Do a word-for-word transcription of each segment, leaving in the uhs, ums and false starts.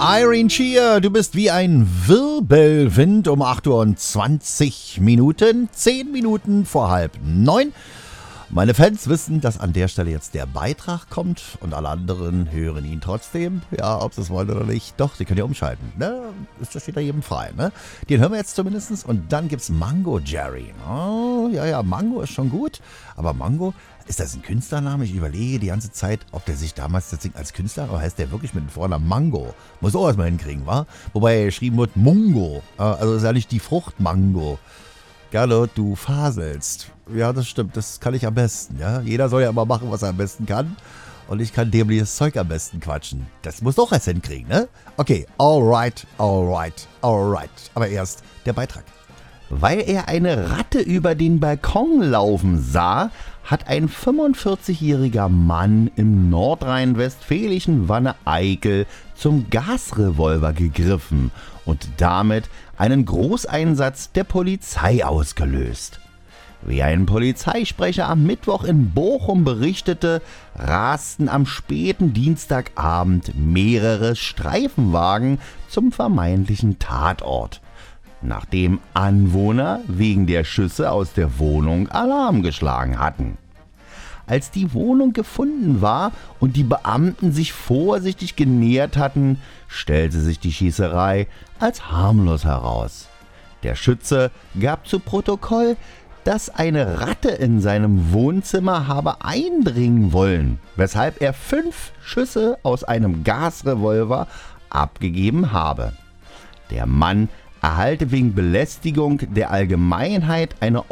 Irene Shear, du bist wie ein Wirbelwind um acht Uhr und zwanzig Minuten, zehn Minuten vor halb neun. Meine Fans wissen, dass an der Stelle jetzt der Beitrag kommt und alle anderen hören ihn trotzdem. Ja, ob sie es wollen oder nicht. Doch, sie können ja umschalten. Ne? Das steht da jedem frei. Ne? Den hören wir jetzt zumindest. Und dann gibt's Mango Jerry. Oh, ja, ja, Mango ist schon gut. Aber Mango, ist das ein Künstlername? Ich überlege die ganze Zeit, ob der sich damals deswegen als Künstler, oder heißt der wirklich mit dem Vornamen Mango? Muss auch erstmal hinkriegen, wa? Wobei geschrieben wird Mungo. Also ist ja nicht die Frucht Mango. Gerlo, du faselst. Ja, das stimmt, das kann ich am besten. Ja? Jeder soll ja immer machen, was er am besten kann. Und ich kann dämliches Zeug am besten quatschen. Das muss doch erst hinkriegen, ne? Okay, alright, alright, alright. Aber erst der Beitrag. Weil er eine Ratte über den Balkon laufen sah, hat ein fünfundvierzigjähriger Mann im nordrhein-westfälischen Wanne-Eickel zum Gasrevolver gegriffen und damit einen Großeinsatz der Polizei ausgelöst. Wie ein Polizeisprecher am Mittwoch in Bochum berichtete, rasten am späten Dienstagabend mehrere Streifenwagen zum vermeintlichen Tatort, nachdem Anwohner wegen der Schüsse aus der Wohnung Alarm geschlagen hatten. Als die Wohnung gefunden war und die Beamten sich vorsichtig genähert hatten, stellte sich die Schießerei als harmlos heraus. Der Schütze gab zu Protokoll, dass eine Ratte in seinem Wohnzimmer habe eindringen wollen, weshalb er fünf Schüsse aus einem Gasrevolver abgegeben habe. Der Mann erhalte wegen Belästigung der Allgemeinheit eine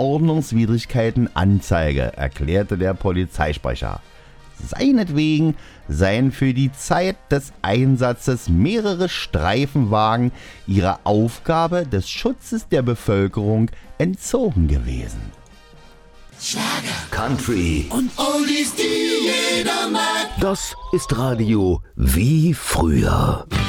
Ordnungswidrigkeitenanzeige, erklärte der Polizeisprecher. Seinetwegen seien für die Zeit des Einsatzes mehrere Streifenwagen ihrer Aufgabe des Schutzes der Bevölkerung entzogen gewesen. Schlager, Country und Oldies, die jeder mag. Das ist Radio wie früher.